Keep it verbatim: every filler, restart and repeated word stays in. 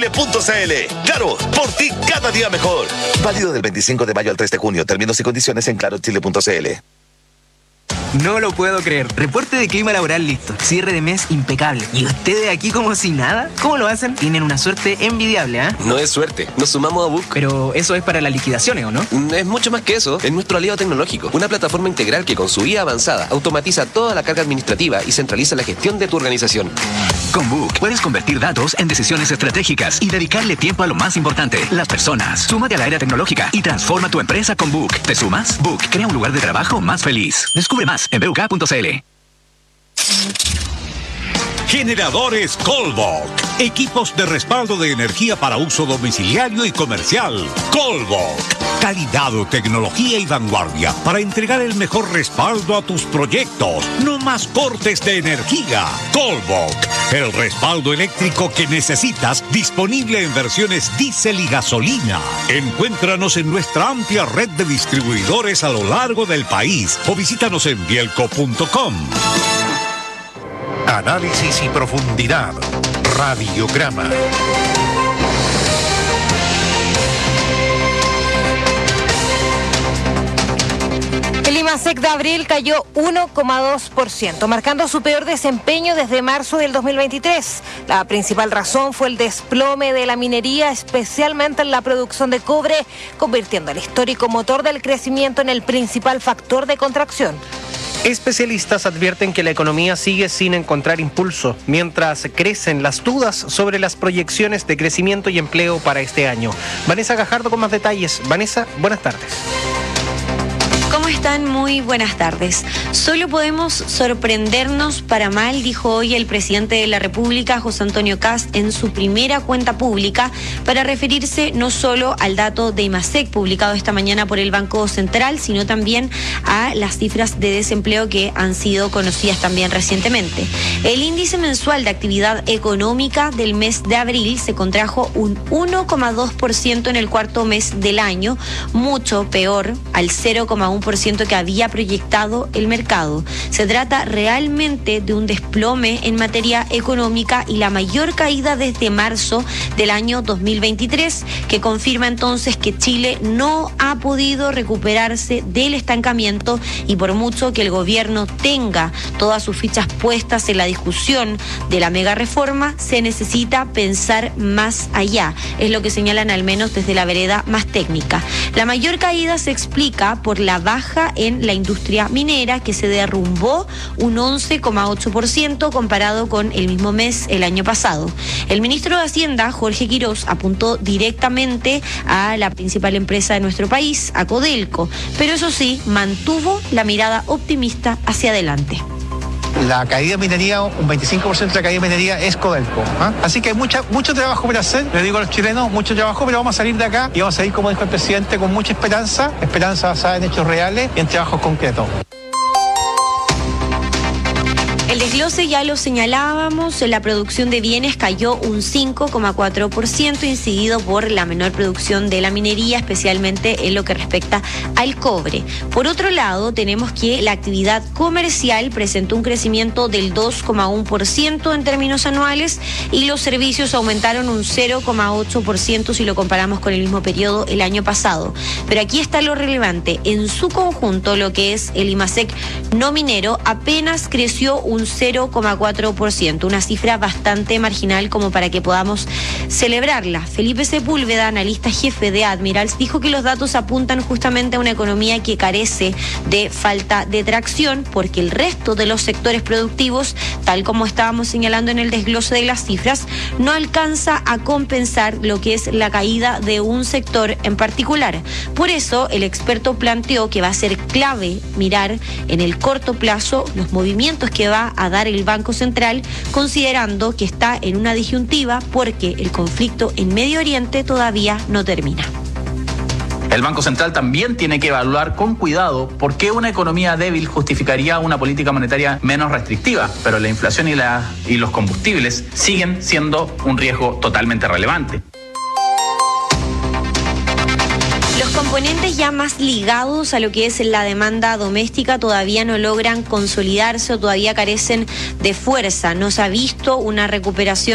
Chile.cl. Claro, por ti cada día mejor. Válido del veinticinco de mayo al tres de junio. Términos y condiciones en claro chile punto c l. No lo puedo creer. Reporte de clima laboral listo. Cierre de mes impecable. ¿Y ustedes aquí como si nada? ¿Cómo lo hacen? Tienen una suerte envidiable, ¿ah? ¿eh? No es suerte. Nos sumamos a Book. Pero eso es para las liquidaciones, ¿o no? Es mucho más que eso. Es nuestro aliado tecnológico. Una plataforma integral que con su I A avanzada automatiza toda la carga administrativa y centraliza la gestión de tu organización. Con Book puedes convertir datos en decisiones estratégicas y dedicarle tiempo a lo más importante, las personas. Súmate a la era tecnológica y transforma tu empresa con Book. ¿Te sumas? Book crea un lugar de trabajo más feliz. Descubre más en b u k punto c l. Generadores Colbok. Equipos de respaldo de energía para uso domiciliario y comercial. Colbok. Calidad, tecnología y vanguardia para entregar el mejor respaldo a tus proyectos. No más cortes de energía. Colbok. El respaldo eléctrico que necesitas, disponible en versiones diésel y gasolina. Encuéntranos en nuestra amplia red de distribuidores a lo largo del país o visítanos en bielco punto com. Análisis y profundidad. Radiograma. El IMASEC de abril cayó uno coma dos por ciento, marcando su peor desempeño desde marzo del dos mil veintitrés. La principal razón fue el desplome de la minería, especialmente en la producción de cobre, convirtiendo el histórico motor del crecimiento en el principal factor de contracción. Especialistas advierten que la economía sigue sin encontrar impulso, mientras crecen las dudas sobre las proyecciones de crecimiento y empleo para este año. Vanessa Gajardo con más detalles. Vanessa, buenas tardes. ¿Cómo están? Muy buenas tardes. Solo podemos sorprendernos para mal, dijo hoy el presidente de la República, José Antonio Kast, en su primera cuenta pública, para referirse no solo al dato de IMASEC publicado esta mañana por el Banco Central, sino también a las cifras de desempleo que han sido conocidas también recientemente. El índice mensual de actividad económica del mes de abril se contrajo un uno coma dos por ciento en el cuarto mes del año, mucho peor al cero coma uno por ciento que había proyectado el mercado. Se trata realmente de un desplome en materia económica y la mayor caída desde marzo del año dos mil veintitrés, que confirma entonces que Chile no ha podido recuperarse del estancamiento, y por mucho que el gobierno tenga todas sus fichas puestas en la discusión de la mega reforma, se necesita pensar más allá. Es lo que señalan al menos desde la vereda más técnica. La mayor caída se explica por la baja en la industria minera, que se derrumbó un once coma ocho por ciento comparado con el mismo mes el año pasado. El ministro de Hacienda, Jorge Quirós, apuntó directamente a la principal empresa de nuestro país, a Codelco, pero eso sí, mantuvo la mirada optimista hacia adelante. La caída de minería, un veinticinco por ciento de la caída de minería es Codelco. ¿eh? Así que hay mucha, mucho trabajo por hacer, le digo a los chilenos, mucho trabajo, pero vamos a salir de acá y vamos a salir, como dijo el presidente, con mucha esperanza, esperanza basada en hechos reales y en trabajos concretos. El desglose ya lo señalábamos, la producción de bienes cayó un cinco coma cuatro por ciento, incidido por la menor producción de la minería, especialmente en lo que respecta al cobre. Por otro lado, tenemos que la actividad comercial presentó un crecimiento del dos coma uno por ciento en términos anuales y los servicios aumentaron un cero coma ocho por ciento si lo comparamos con el mismo periodo el año pasado. Pero aquí está lo relevante, en su conjunto lo que es el IMASEC no minero apenas creció un cero coma cuatro por ciento, una cifra bastante marginal como para que podamos celebrarla. Felipe Sepúlveda, analista jefe de Admirals, dijo que los datos apuntan justamente a una economía que carece de falta de tracción, porque el resto de los sectores productivos, tal como estábamos señalando en el desglose de las cifras, no alcanza a compensar lo que es la caída de un sector en particular. Por eso, el experto planteó que va a ser clave mirar en el corto plazo los movimientos que va a dar el Banco Central, considerando que está en una disyuntiva porque el conflicto en Medio Oriente todavía no termina. El Banco Central también tiene que evaluar con cuidado por qué una economía débil justificaría una política monetaria menos restrictiva, pero la inflación y, la, y los combustibles siguen siendo un riesgo totalmente relevante. Los componentes ya más ligados a lo que es la demanda doméstica todavía no logran consolidarse o todavía carecen de fuerza. No se ha visto una recuperación